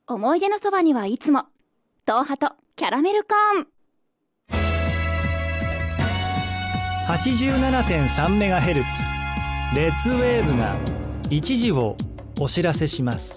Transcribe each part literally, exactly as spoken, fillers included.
思い出のそばにはいつも東ハとキャラメルコーンはちじゅうななてんさんメガヘルツ レッツウェーブが一時をお知らせします。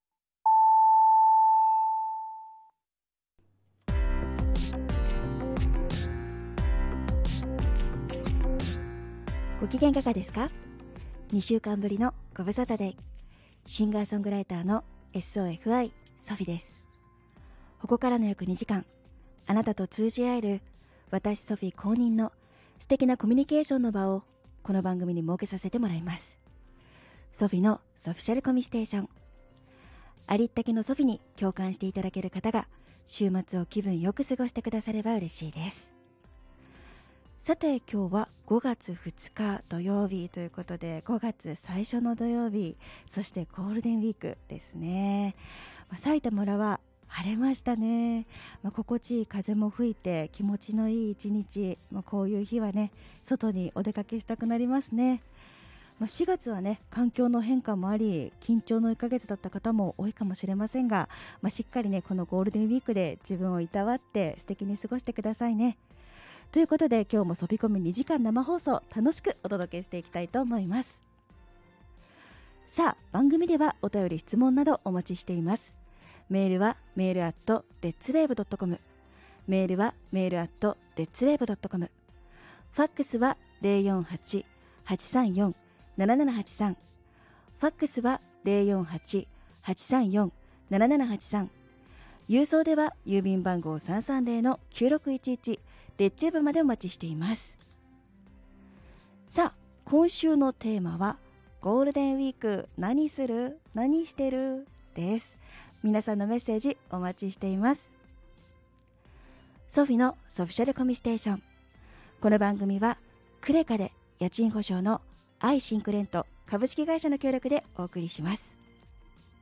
ご機嫌いかがですか？にしゅうかんぶりのご無沙汰でシンガーソングライターの エスオーエフアイ ソフィです。ここからの約にじかん、あなたと通じ合える私ソフィ公認の素敵なコミュニケーションの場をこの番組に設けさせてもらいます。ソフィのソフィシャルコミステーション。ありったけのソフィに共感していただける方が週末を気分よく過ごしてくだされば嬉しいです。さて今日はごがつふつか土曜日ということで、ごがつ最初の土曜日、そしてゴールデンウィークですね。まあ、埼玉らは晴れましたね。まあ、心地いい風も吹いて気持ちのいい一日、まあ、こういう日はね外にお出かけしたくなりますね。まあ、しがつはね環境の変化もあり緊張のいっかげつだった方も多いかもしれませんが、まあ、しっかりねこのゴールデンウィークで自分をいたわって素敵に過ごしてくださいね。ということで今日もソフィコミにじかん生放送楽しくお届けしていきたいと思います。さあ番組ではお便り質問などお待ちしています。メールはメールアットレッツウェーブドットコム、メールはメールアットレッツウェーブドットコム、ファックスは ゼロよんはち はちさんよん ななななはちさん、ファックスは ゼロよんはち はちさんよん ななななはちさん、郵送では郵便番号 さんさんゼロのきゅうろくいちいち レッツウェブまでお待ちしています。さあ今週のテーマはゴールデンウィーク何する何してるです。皆さんのメッセージお待ちしています。ソフィのソフィシャルコミステーション。この番組はクレカで家賃保証のアイシンクレント株式会社の協力でお送りします。